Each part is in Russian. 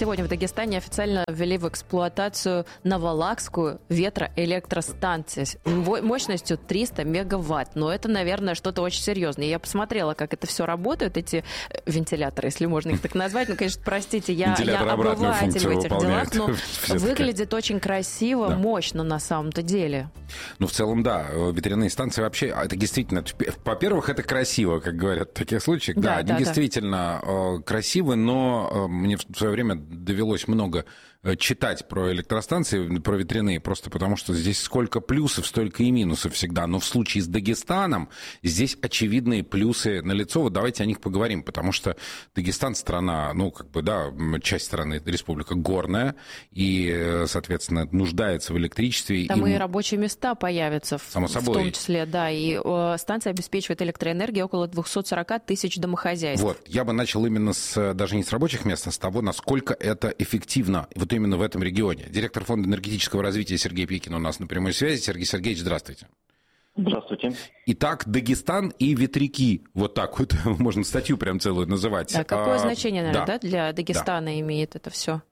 Сегодня в Дагестане официально ввели в эксплуатацию Новолакскую ветроэлектростанцию мощностью 300 мегаватт. Но это, наверное, что-то очень серьезное. Я посмотрела, как это все работает, эти вентиляторы, если можно их так назвать. Ну, конечно, простите, я обыватель в этих делах, но выглядит очень красиво, да. Мощно на самом-то деле. Ну, в целом, да. Ветряные станции вообще, это действительно, во-первых, это красиво, как говорят в таких случаях. Да, они действительно красивы, но мне в свое время довелось много читать про электростанции, про ветряные, просто потому что здесь сколько плюсов, столько и минусов всегда. Но в случае с Дагестаном здесь очевидные плюсы налицо. Вот давайте о них поговорим, потому что Дагестан страна, ну, как бы, да, часть страны, республика горная, и, соответственно, нуждается в электричестве. Там и рабочие места появятся, само собой. В том числе, да, и станция обеспечивает электроэнергией около 240 тысяч домохозяйств. Вот, я бы начал именно даже не с рабочих мест, а с того, насколько это эффективно. Вот именно в этом регионе. Директор Фонда энергетического развития Сергей Пекин у нас на прямой связи. Сергей Сергеевич, здравствуйте. Здравствуйте. Итак, Дагестан и ветряки. Вот так вот можно статью прям целую называть. Да, какое значение, наверное, да, для Дагестана имеет это все?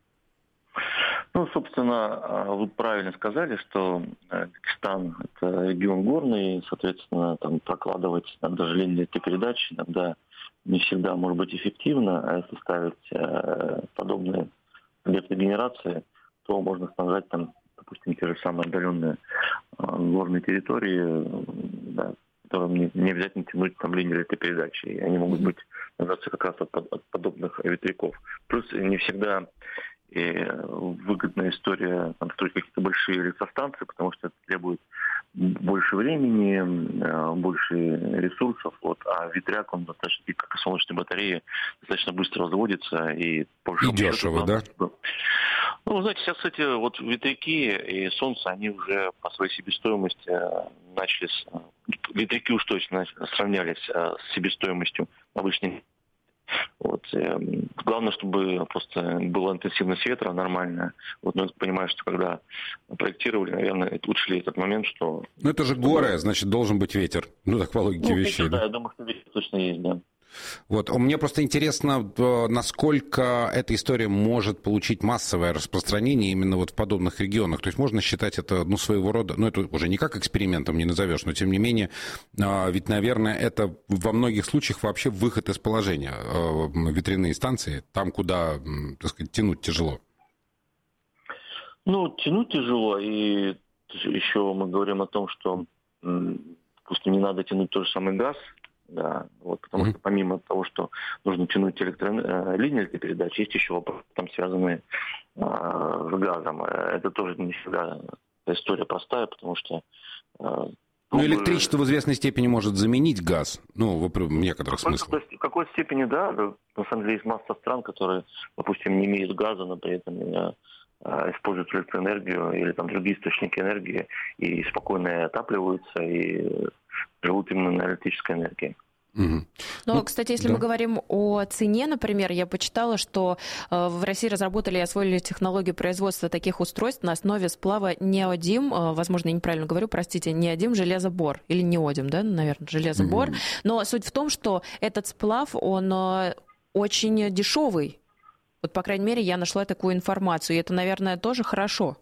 Ну, собственно, вы правильно сказали, что Дагестан – это регион горный, и, соответственно, там прокладывать даже линии электропередач иногда не всегда может быть эффективно, а если ставить подобные электрогенерации, то можно снабжать там, допустим, те же самые отдаленные горные территории, да, которым не обязательно тянуть там линии электропередачи. И они могут быть называться как раз от подобных ветряков. Плюс не всегда выгодная история там, строить какие-то большие электростанции, потому что это требует больше времени, больше ресурсов. Вот, а ветряк, он достаточно, как и солнечные батареи, достаточно быстро разводится. И дешево, да? Ну, знаете, сейчас эти вот ветряки и солнце, они уже по своей себестоимости начали... Ветряки уж точно сравнялись с себестоимостью обычных. Вот. Главное, чтобы просто была интенсивность ветра нормальная. Вот, но я понимаю, что когда проектировали, наверное, учли этот момент, что... Ну, это же горы, значит, должен быть ветер. Ну, так по логике вещей. Да, я думаю, что ветер точно есть, да. Вот. Мне просто интересно, насколько эта история может получить массовое распространение именно вот в подобных регионах. То есть можно считать это, ну, своего рода, ну, это уже не как экспериментом не назовешь, но тем не менее, ведь, наверное, это во многих случаях вообще выход из положения. Ветряные станции, там, куда, так сказать, тянуть тяжело. Ну, тянуть тяжело, и еще мы говорим о том, что, допустим, не надо тянуть тот же самый газ. Да, вот, потому что помимо того, что нужно тянуть линии электропередач, есть еще вопросы, там, связанные с газом. Это тоже не всегда история простая, потому что... Ну, электричество в известной степени может заменить газ, ну, в некоторых смыслах. В какой-то степени, да. На самом деле есть масса стран, которые, допустим, не имеют газа, но при этом используют электроэнергию или там другие источники энергии и спокойно отапливаются и живут именно на электрической энергии. Но, кстати, если мы говорим о цене, например, я почитала, что в России разработали и освоили технологию производства таких устройств на основе сплава неодим, возможно, я неправильно говорю, простите, неодим, железобор, или неодим, да, наверное, железобор. Но суть в том, что этот сплав, он очень дешевый. Вот, по крайней мере, я нашла такую информацию, и это, наверное, тоже хорошо.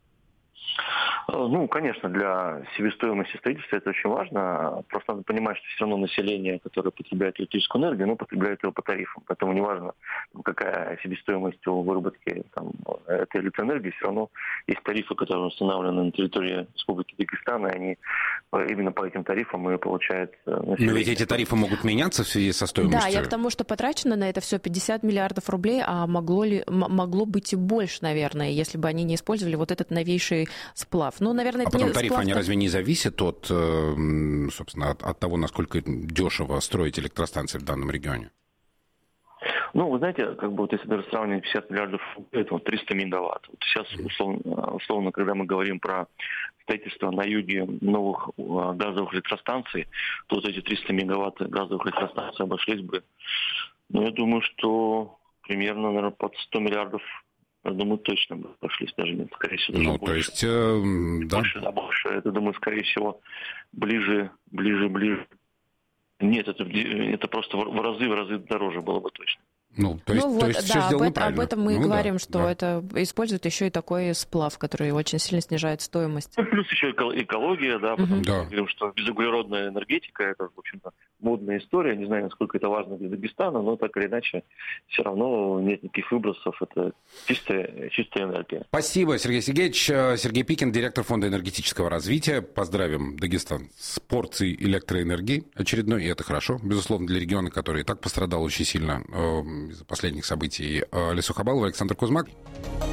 Ну, конечно, для себестоимости строительства это очень важно. Просто надо понимать, что все равно население, которое потребляет электрическую энергию, оно потребляет ее по тарифам. Поэтому неважно, какая себестоимость у выработки этой электроэнергии, все равно есть тарифы, которые установлены на территории Республики Дагестан, и они именно по этим тарифам и получают население. Но ведь эти тарифы могут меняться в связи со стоимостью. Да, я к тому, что потрачено на это все 50 миллиардов рублей, а могло быть и больше, наверное, если бы они не использовали вот этот новейший сплав. Ну, наверное, это потом тарифы, они разве не зависят от, собственно, от того, насколько дешево строить электростанции в данном регионе? Ну, вы знаете, как бы вот если даже сравнивать 50 миллиардов рублей, это вот 300 мегаватт. Вот сейчас, условно, когда мы говорим про строительство на юге новых газовых электростанций, то вот эти 300 мегаватт газовых электростанций обошлись бы, ну, я думаю, что примерно, наверное, под 100 миллиардов. Я думаю, точно бы пошлись, даже нет, скорее всего, даже больше. То есть, да. Больше, да, больше. Это, думаю, скорее всего, ближе. Нет, это просто в разы дороже было бы точно. То есть все сделано правильно. Об этом мы и говорим, что это используют еще и такой сплав, который очень сильно снижает стоимость. Плюс еще экология, да, потому что мы говорим, что безуглеродная энергетика, это, в общем-то, модная история. Не знаю, насколько это важно для Дагестана, но так или иначе все равно нет никаких выбросов. Это чистая энергия. Спасибо, Сергей Сергеевич. Сергей Пикин, директор Фонда энергетического развития. Поздравим Дагестан с порцией электроэнергии очередной, и это хорошо, безусловно, для региона, который и так пострадал очень сильно из-за последних событий. Алису Хабалова, Александр Кузьмак.